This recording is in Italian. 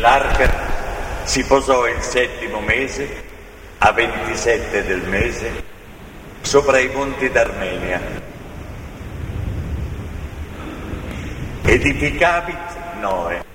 L'arca si posò il 7° mese, a 27 del mese, sopra i monti d'Armenia. Edificavit Noe.